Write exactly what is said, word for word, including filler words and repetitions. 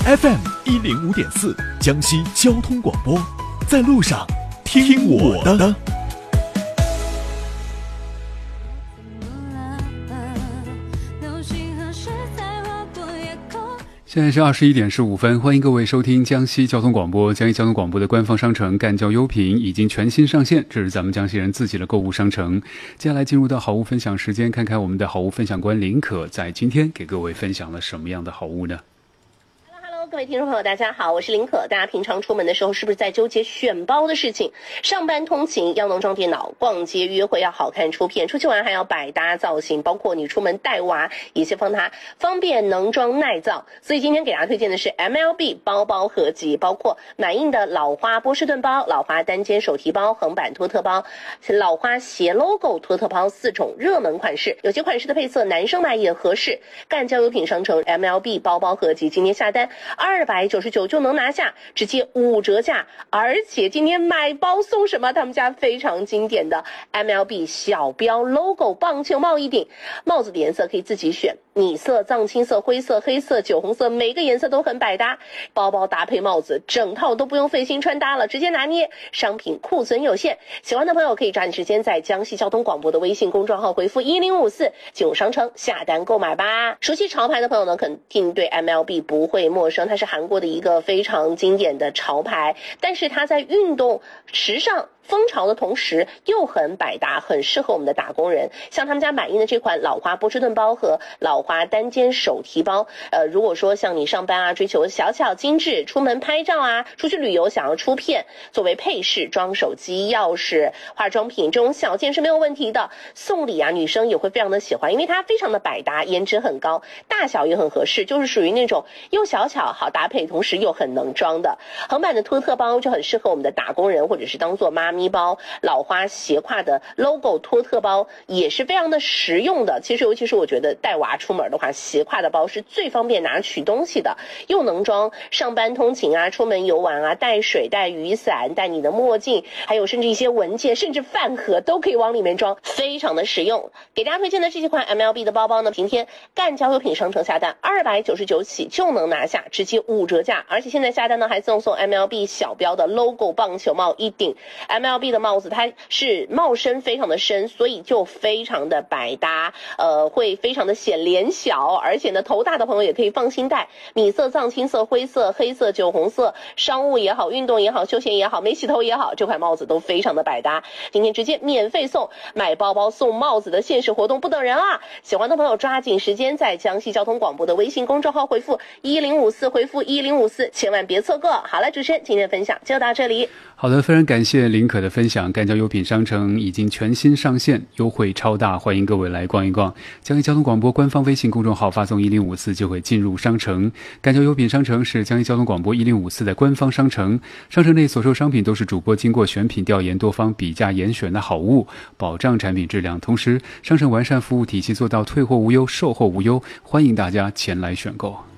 F M 一零五点四，江西交通广播，在路上听我的。 现在是二十一点十五分，欢迎各位收听江西交通广播。江西交通广播的官方商城干交优品已经全新上线，这是咱们江西人自己的购物商城。接下来进入到好物分享时间，看看我们的好物分享官林可在今天给各位分享了什么样的好物呢？ 各位听众朋友大家好，我是林可。大家平常出门的时候是不是在纠结选包的事情？上班通勤要能装电脑，逛街约会要好看出片，出去玩还要百搭造型，包括你出门带娃也先放它方便能装耐造。所以今天给大家推荐的是 M L B 包包合集，包括满印的老花波士顿包、老花单肩手提包、横版托特包、老花斜 logo 托特包四种热门款式，有些款式的配色男生买也合适。干交优品商城 M L B 包包合集今天下单二百九十九就能拿下，直接五折价。而且今天买包送什么？他们家非常经典的 M L B 小标 logo 棒球帽一顶，帽子的颜色可以自己选，米色、藏青色、灰色、黑色、酒红色，每个颜色都很百搭。包包搭配帽子，整套都不用费心穿搭了，直接拿捏。商品库存有限，喜欢的朋友可以抓紧时间在江西交通广播的微信公众号回复一零五四进入商城下单购买吧。熟悉潮牌的朋友呢，肯定对 M L B 不会陌生，它是韩国的一个非常经典的潮牌，但是它在运动时尚风潮的同时又很百搭，很适合我们的打工人。像他们家满印的这款老花波士顿包和老花单肩手提包，呃，如果说像你上班啊，追求小巧精致，出门拍照啊，出去旅游想要出片，作为配饰装手机、钥匙、化妆品这种小件是没有问题的。送礼啊，女生也会非常的喜欢，因为它非常的百搭，颜值很高，大小也很合适，就是属于那种又小巧好搭配，同时又很能装的。横版的托特包就很适合我们的打工人，或者是当做妈咪包。老花斜挎的 logo 托特包也是非常的实用的。其实尤其是我觉得带娃出门的话，斜挎的包是最方便拿取东西的，又能装上班通勤啊，出门游玩啊，带水带雨伞带你的墨镜，还有甚至一些文件甚至饭盒都可以往里面装，非常的实用。给大家推荐的这几款 M L B 的包包呢，今天干交优品商城下单二百九十九起就能拿下，直接五折价。而且现在下单呢还赠送 M L B 小标的 logo 棒球帽一顶。 M L B 的帽子它是帽身非常的深，所以就非常的百搭，呃，会非常的显脸小，而且呢头大的朋友也可以放心戴。米色、藏青色、灰色、黑色、酒红色，商务也好，运动也好，休闲也好，没洗头也好，这款帽子都非常的百搭。今天直接免费送，买包包送帽子的限时活动不等人啊！喜欢的朋友抓紧时间在江西交通广播的微信公众号回复一零五四，回复一零五四，千万别错过。好了，主持人今天的分享就到这里。 好的，非常感谢林可的分享。干交优品商城已经全新上线，优惠超大，欢迎各位来逛一逛。江西交通广播官方微信公众号发送一零五四就会进入商城。干交优品商城是江西交通广播一零五四的官方商城，商城内所售商品都是主播经过选品调研、多方比价严选的好物，保障产品质量。同时，商城完善服务体系，做到退货无忧、售后无忧，欢迎大家前来选购。